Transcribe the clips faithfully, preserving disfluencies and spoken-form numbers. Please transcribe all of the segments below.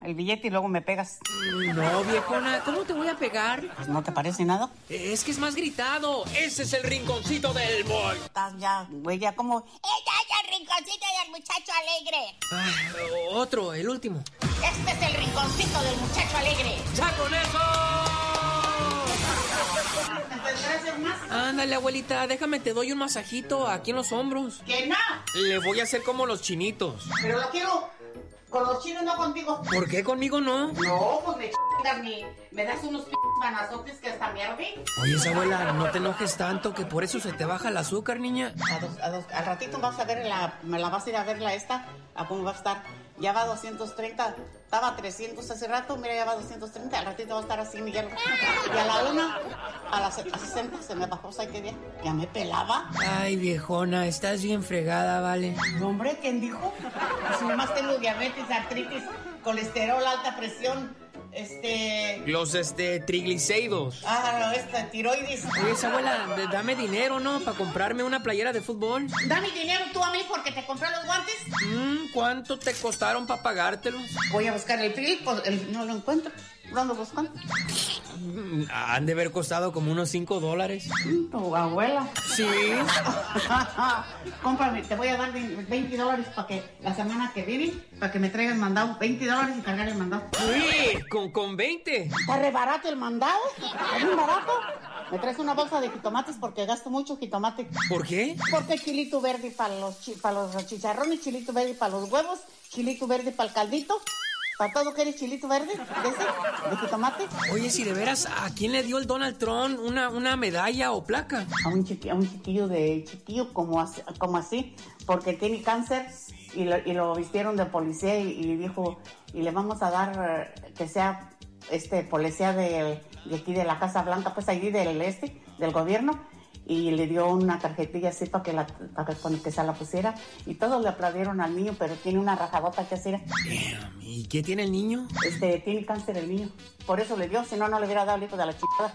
el billete y luego me pegas. No, viejona, ¿cómo te voy a pegar? Pues, ¿no te parece nada? Es que es más gritado. Ese es el rinconcito del boy. Estás ya, güey, ya como... ¡Ella es el rinconcito del muchacho alegre! Ah, otro, el último. Este es el rinconcito del muchacho alegre. ¡Ya con eso! Gracias más. Ándale, abuelita, déjame, te doy un masajito aquí en los hombros. ¡Que no! Le voy a hacer como los chinitos. Pero lo quiero con los chinos, no contigo. ¿Por qué conmigo no? No, pues me chingas, mi... me das unos p*** manazotes que hasta me arde. Oye, abuela, no te enojes tanto, que por eso se te baja el azúcar, niña. A dos, a dos, al ratito vas a ver la... me la vas a ir a ver la esta, a cómo va a estar. Ya va a doscientos treinta, estaba a trescientos hace rato, mira, ya va a doscientos treinta, al ratito va a estar así, Miguel. Y a la una, a las a sesenta se me bajó, ¿sabes qué día? Ya me pelaba. Ay, viejona, estás bien fregada, vale. No, hombre, ¿quién dijo? Pues nomás tengo diabetes, artritis, colesterol, alta presión, este... Los, este, triglicéridos. Ah, este, tiroides. Oye, abuela, d- dame dinero, ¿no? Para comprarme una playera de fútbol. Dame dinero tú a mí porque te compré los guantes. Mm, ¿cuánto te costaron para pagártelos? Voy a buscar el film, pues, el- no lo encuentro. ¿Dónde lo buscan? Mm, han de haber costado como unos cinco dólares. Tu abuela. Sí. Cómprame, te voy a dar veinte dólares para que la semana que viene, para que me traigan mandado. veinte dólares y cargar el mandado. Uy, con, con veinte. Está re barato el mandado. Está bien barato. Me traes una bolsa de jitomates porque gasto mucho jitomate. ¿Por qué? Porque chilito verde para los, chi- para los chicharrones, chilito verde para los huevos, chilito verde para el caldito. ¿Para todo quieres chilito verde? ¿De ese? ¿De jitomate? Oye, si de veras, ¿a quién le dio el Donald Trump una, una medalla o placa? A un, chiqui, a un chiquillo de chiquillo como así, como así porque tiene cáncer y lo, y lo vistieron de policía y, y dijo, y le vamos a dar eh, que sea este policía de, de aquí de la Casa Blanca, pues allí del este, del gobierno, y le dio una tarjetilla así para que, la, para que, con que se la pusiera, y todos le aplaudieron al niño, pero tiene una rajadota que hacer. ¿Y qué tiene el niño? Este, tiene cáncer el niño, por eso le dio, si no, no le hubiera dado el hijo de la chica.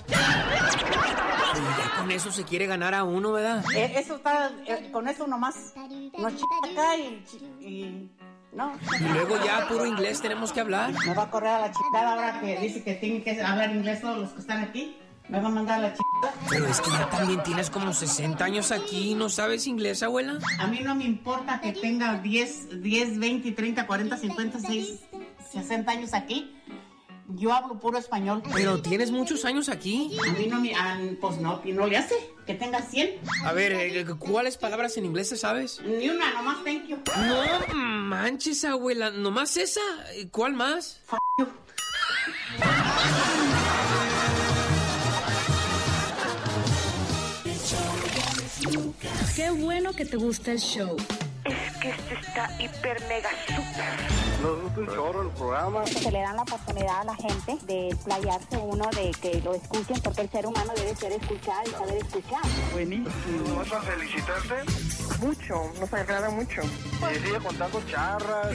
Y ya con eso se quiere ganar a uno, ¿verdad? Eh, eso está, eh, con eso nomás, no chica acá y, y no. Y luego ya puro inglés tenemos que hablar. Me va a correr a la chingada ahora que dice que tienen que hablar inglés todos los que están aquí. Me va a mandar a la chingada. Pero es que ya también tienes como sesenta años aquí, ¿no sabes inglés, abuela? A mí no me importa que tenga diez, diez, veinte, treinta, cuarenta, cincuenta, sesenta años aquí. Yo hablo puro español. Pero tienes muchos años aquí. A mí no me... ah, pues no, y no le hace. Que tenga cien. A ver, eh, ¿cuáles palabras en inglés te sabes? Ni una, nomás thank you. No manches, abuela, ¿nomás esa? ¿Cuál más? F you. Qué bueno que te gusta el show. Es que este está hiper mega super. Nos gusta un chorro el programa. Se le dan la oportunidad a la gente de explayarse uno, de que lo escuchen, porque el ser humano debe ser escuchado y saber escuchar. Buenísimo. ¿Vas a felicitarte? Mucho, nos agrada mucho. Y sigue contando charras.